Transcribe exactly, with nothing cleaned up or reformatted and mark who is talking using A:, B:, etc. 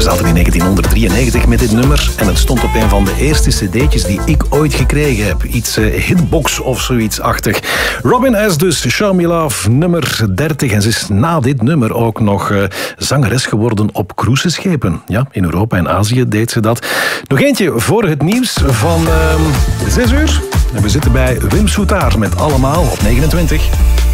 A: zaten in negentienhonderddrieënnegentig met dit nummer en het stond op een van de eerste cd'tjes die ik ooit gekregen heb. Iets uh, hitbox of zoiets-achtig. Robin S. dus, Show Me Love, nummer dertig. En ze is na dit nummer ook nog uh, zangeres geworden op cruiseschepen. Ja, in Europa en Azië deed ze dat. Nog eentje voor het nieuws van uh, zes uur. En we zitten bij Wim Soetaar met Allemaal op negenentwintig.